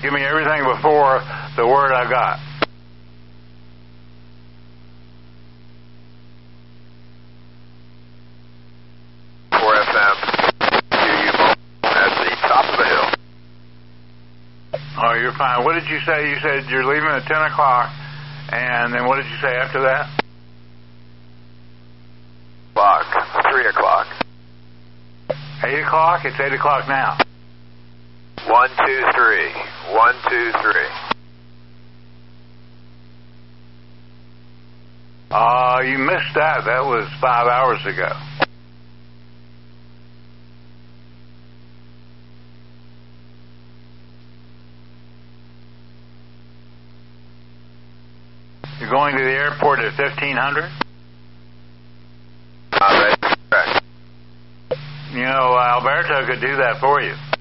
Give me everything before the word I got. Oh, you're fine. What did you say? You said you're leaving at 10 o'clock, and then what did you say after that? 3 o'clock. 8 o'clock? It's 8 o'clock now. 1, 2, 3. 1, 2, 3. You missed that. That was 5 hours ago. You're going to the airport at 1500? That's correct. You know, Alberto could do that for you.